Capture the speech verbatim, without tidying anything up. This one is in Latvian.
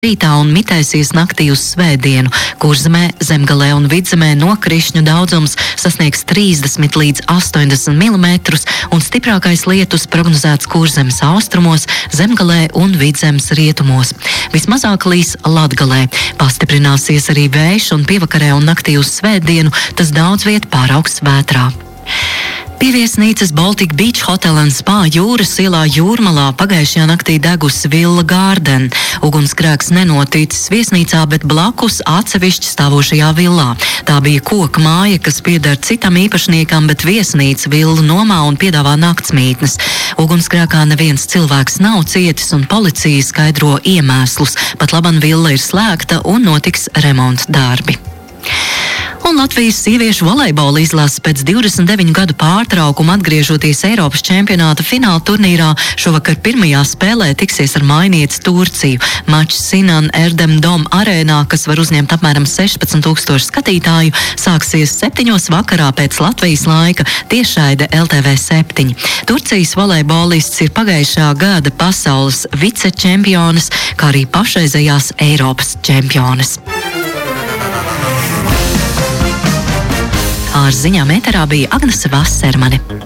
rītā un mitēsies naktī uz svētdienu. Kurzemē, Zemgalē un Vidzemē nokrišņu daudzums sasniegs trīsdesmit līdz astoņdesmit milimetrus un stiprākais lietus prognozēts Kurzemes austrumos, Zemgalē un Vidzemes rietumos. Vismazāk līs Latgalē. Pastiprināsies arī vējš un pievakarē un naktī uz svētdienu tas daudz viet pāraugs vētrā. Pie viesnīcas Baltic Beach Hotel and Spa Jūras ielā Jūrmalā pagājušajā naktī degusi Villa Garden. Ugunsgrēks nenoticis viesnīcā, bet blakus atsevišķi stāvošajā villā. Tā bija koka māja, kas pieder citam īpašniekam, bet viesnīca villu nomā un piedāvā naktsmītnes. Ugunsgrēkā neviens cilvēks nav cietis un policija skaidro iemēslus. Pat laban villa ir slēgta un notiks remonta darbi. Un Latvijas sieviešu volejbola izlase pēc divdesmit deviņu gadu pārtraukuma atgriežoties Eiropas čempionāta fināla turnīrā šovakar pirmajā spēlē tiksies ar mainīti Turciju. Mačs Sinan Erdem Dom arēnā, kas var uzņemt apmēram sešpadsmit tūkstošu skatītāju, sāksies septiņos vakarā pēc Latvijas laika tiešraide L T V septiņi. Turcijas volejbolists ir pagājušā gada pasaules vicečempiones, kā arī pašreizējās Eiropas čempiones. Ar ziņām ēterā bija Agnese Vasermane.